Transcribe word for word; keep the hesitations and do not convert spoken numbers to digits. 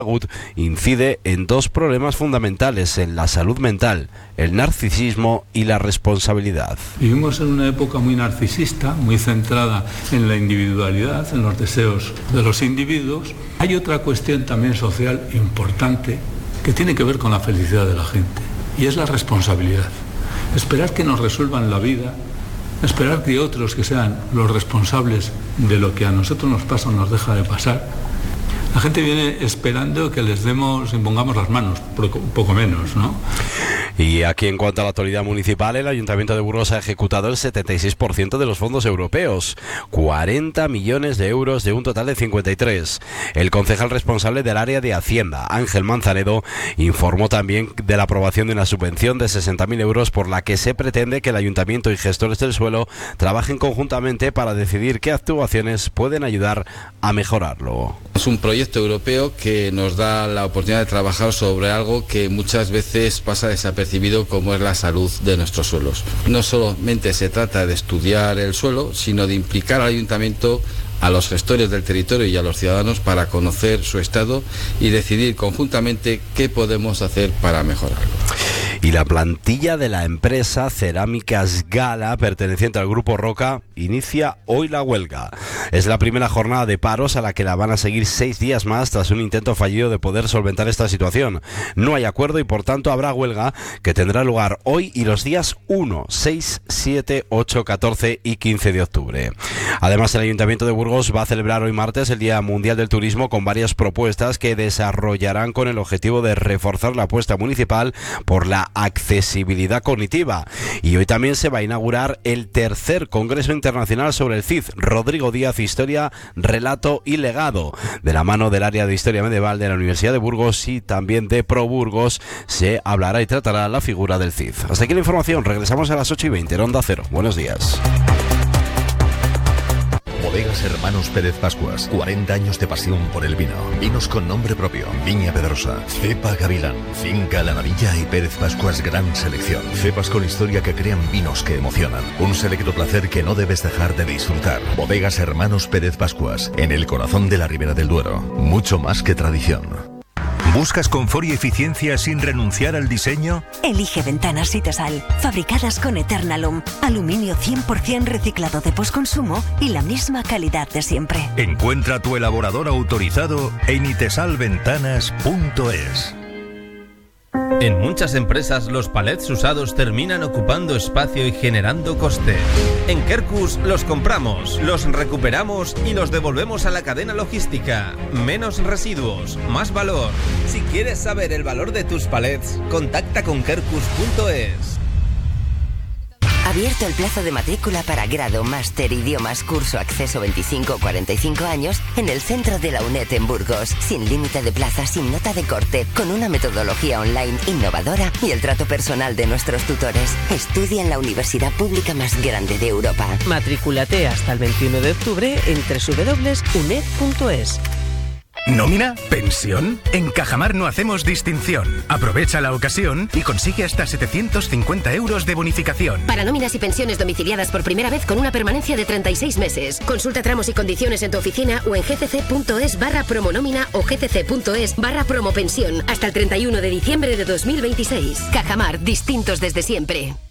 incide en dos problemas fundamentales en la salud mental: el narcisismo y la responsabilidad. Vivimos en una época muy narcisista, muy centrada en la individualidad, en los deseos de los individuos. Hay otra cuestión también social importante que tiene que ver con la felicidad de la gente, y es la responsabilidad. Esperar que nos resuelvan la vida, esperar que otros que sean los responsables de lo que a nosotros nos pasa o nos deja de pasar. La gente viene esperando que les demos, impongamos las manos, poco menos, ¿no? Y aquí, en cuanto a la autoridad municipal, el Ayuntamiento de Burgos ha ejecutado el setenta y seis por ciento de los fondos europeos, cuarenta millones de euros de un total de cincuenta y tres. El concejal responsable del área de Hacienda, Ángel Manzanedo, informó también de la aprobación de una subvención de sesenta mil euros por la que se pretende que el Ayuntamiento y gestores del suelo trabajen conjuntamente para decidir qué actuaciones pueden ayudar a mejorarlo. Es un proyecto europeo que nos da la oportunidad de trabajar sobre algo que muchas veces pasa desapercibido, como es la salud de nuestros suelos. No solamente se trata de estudiar el suelo, sino de implicar al ayuntamiento, a los gestores del territorio y a los ciudadanos para conocer su estado y decidir conjuntamente qué podemos hacer para mejorarlo. Y la plantilla de la empresa Cerámicas Gala, perteneciente al Grupo Roca, inicia hoy la huelga. Es la primera jornada de paros a la que la van a seguir seis días más tras un intento fallido de poder solventar esta situación. No hay acuerdo y por tanto habrá huelga que tendrá lugar hoy y los días uno, seis, siete, ocho, catorce y quince de octubre. Además, el Ayuntamiento de Burgos va a celebrar hoy martes el Día Mundial del Turismo con varias propuestas que desarrollarán con el objetivo de reforzar la apuesta municipal por la accesibilidad cognitiva. Y hoy también se va a inaugurar el tercer Congreso Internacional sobre el C I D, Rodrigo Díaz, Historia, Relato y Legado. De la mano del área de Historia Medieval de la Universidad de Burgos y también de Pro Burgos se hablará y tratará la figura del C I D. Hasta aquí la información, regresamos a las ocho y veinte en Onda Cero. Buenos días. Bodegas Hermanos Pérez Pascuas, cuarenta años de pasión por el vino. Vinos con nombre propio: Viña Pedrosa, Cepa Gavilán, Finca La Navilla y Pérez Pascuas Gran Selección. Cepas con historia que crean vinos que emocionan. Un selecto placer que no debes dejar de disfrutar. Bodegas Hermanos Pérez Pascuas, en el corazón de la Ribera del Duero. Mucho más que tradición. ¿Buscas confort y eficiencia sin renunciar al diseño? Elige Ventanas Citosal, fabricadas con Eternalum, aluminio cien por ciento reciclado de postconsumo y la misma calidad de siempre. Encuentra tu elaborador autorizado en itesalventanas punto es. En muchas empresas los palets usados terminan ocupando espacio y generando coste. En Kerkus los compramos, los recuperamos y los devolvemos a la cadena logística. Menos residuos, más valor. Si quieres saber el valor de tus palets, contacta con kerkus punto es. Abierto el plazo de matrícula para grado, máster, idiomas, curso, acceso veinticinco a cuarenta y cinco años en el centro de la UNED en Burgos. Sin límite de plazas, sin nota de corte, con una metodología online innovadora y el trato personal de nuestros tutores. Estudia en la universidad pública más grande de Europa. Matricúlate hasta el veintiuno de octubre en doble u doble u doble u punto u n e d punto es. ¿Nómina? ¿Pensión? En Cajamar no hacemos distinción. Aprovecha la ocasión y consigue hasta setecientos cincuenta euros de bonificación. Para nóminas y pensiones domiciliadas por primera vez con una permanencia de treinta y seis meses. Consulta tramos y condiciones en tu oficina o en gcc.es barra promonómina o gcc.es barra promopensión hasta el treinta y uno de diciembre de dos mil veintiséis. Cajamar, distintos desde siempre.